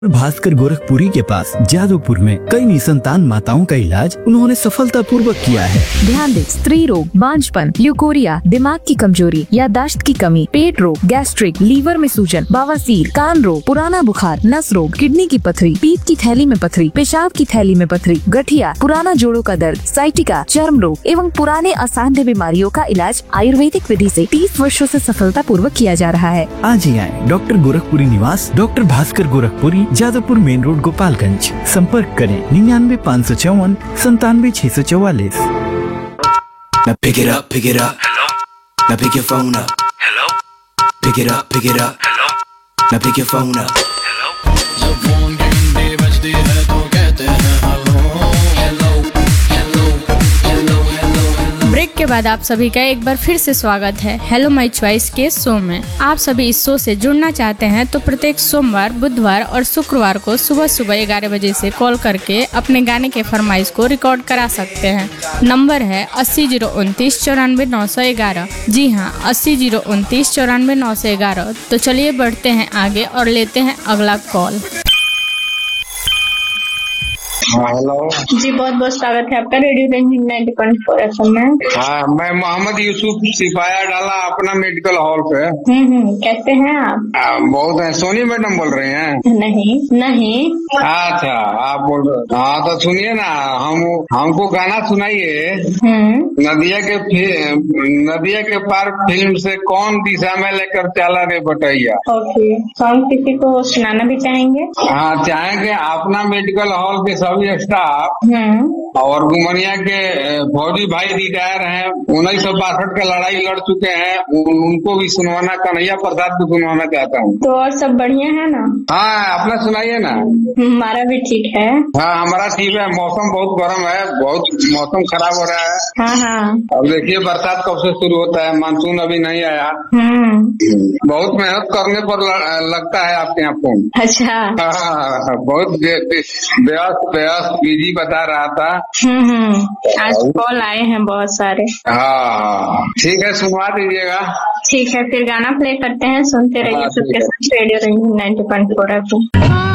भास्कर गोरखपुरी के पास जादवपुर में कई निसंतान माताओं का इलाज उन्होंने सफलतापूर्वक किया है। ध्यान दें, स्त्री रोग, बांझपन, ल्यूकोरिया, दिमाग की कमजोरी, याददाश्त की कमी, पेट रोग, गैस्ट्रिक, लीवर में सूजन, बवासीर, कान रोग, पुराना बुखार, नस रोग, किडनी की पथरी, पीत की थैली में पथरी, पेशाब की थैली में पथरी, गठिया, पुराना जोड़ों का दर्द, साइटिका, चर्म रोग एवं पुराने असाध्य बीमारियों का इलाज आयुर्वेदिक विधि से 30 वर्षों से सफलतापूर्वक किया जा रहा है। आज ही आए डॉक्टर गोरखपुरी निवास, doctor Bhaskar Gorakhpuri, Jadavpur main road, Gopalganj. संपर्क करें 99 554 97 644। Now pick it up, pick it up. Hello. Now pick your phone up. Hello. Pick it up, pick it up. Hello. Now pick your phone up. Hello. जब phone की घंटी बजती है तो कहते हैं hello hello hello hello hello. Break के बाद आप सभी का एक बार फिर से स्वागत है हेलो माय चॉइस के शो में। आप सभी इस शो से जुड़ना चाहते हैं तो प्रत्येक सोमवार, बुधवार और शुक्रवार को सुबह 11 बजे से कॉल करके अपने गाने के फरमाइश को रिकॉर्ड करा सकते हैं। नंबर है 80 029 94 911। जी हाँ, 80 029 94 911। तो चलिए बढ़ते हैं आगे और लेते हैं अगला कॉल। हेलो जी, बहुत बहुत स्वागत है आपका रेडियो रंजीन 90.4 FM में। हाँ, मैं मोहम्मद यूसुफ सिपाया डाला अपना मेडिकल हॉल पे। कैसे हैं आप? बहुत है। सोनी मैडम बोल रहे हैं? नहीं। अच्छा, आप बोल रहे। हाँ तो सुनिए ना, हमको गाना सुनाइए। नदिया के पार फिल्म से कौन दिशा में लेकर चला रे बटैया। ओके, सॉन्ग किसी को सुनाना भी चाहेंगे? हाँ चाहेंगे। अपना मेडिकल हॉल के सभी स्टाफ और गुमनिया के फौजी भाई रिटायर हैं, 1962 का लड़ाई लड़ चुके हैं, उनको भी सुनवाना, कन्हैया प्रसाद को सुनवाना चाहता हूँ। तो और सब बढ़िया है ना? हाँ, अपना सुनाइए ना। हमारा भी ठीक है। हाँ, हमारा ठीक है। मौसम बहुत गर्म है, बहुत मौसम खराब हो रहा है। हाँ। अब देखिए बरसात कब से शुरू होता है, मानसून अभी नहीं आया। बहुत मेहनत करने पर लगता है आपके यहाँ फोन। अच्छा। हाँ, बहुत व्यस्त बिजी बता रहा था। आज कॉल आए हैं बहुत सारे। हाँ ठीक है, सुनवा दीजिएगा। ठीक है, फिर गाना प्ले करते हैं, सुनते रहिए सबके साथ रेडियो रंजीन 90.4 FM।